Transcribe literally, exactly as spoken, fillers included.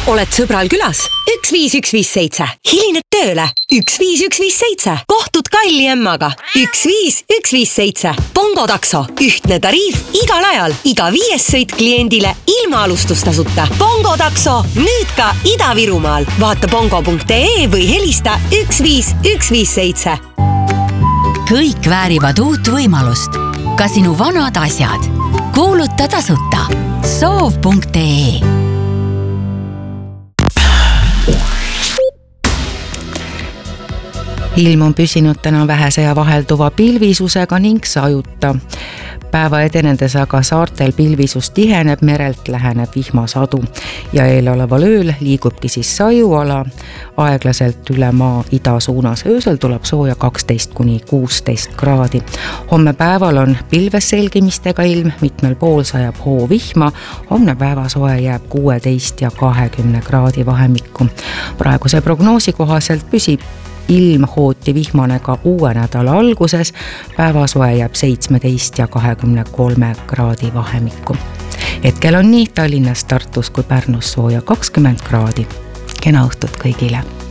Oled sõbral külas? üks viis üks viis seitse. Hilined tööle? üks viis üks viis seitse. Kohtud kalli emmaga? üks viis üks viis seitse. Bongo takso. Ühtne tariif igal ajal. Iga viies sõit kliendile ilma alustustasuta. Bongo takso. Nüüd ka Ida-Virumaal. Vaata bongo punkt ee või helista üks viis üks viis seitse. Kõik väärivad uut võimalust. Ka sinu vanad asjad. Kuuluta tasuta. soov punkt ee. Ilm on püsinud täna vähese ja vahelduva pilvisusega ning sajuta. Päeva edenedes aga saartel pilvisus tiheneb, merelt läheneb vihmasadu ja eeloleval ööl liigubki siis sajuala aeglaselt üle maa ida suunas. Öösel tuleb sooja kaksteist kuni kuusteist kraadi. Homme päeval on pilves selgimistega ilm, mitmel pool sajab hoo vihma. Homne päevasoe jääb kuueteist ja kahekümne kraadi vahemikku. Praeguse prognoosi kohaselt püsib ilm hooti vihmane ka uue nädala alguses, päevasoe jääb seitsmeteist ja kahekümne kolme kraadi vahemikku. Hetkel on nii Tallinnas, Tartus kui Pärnus sooja kakskümmend kraadi. Kena õhtut kõigile!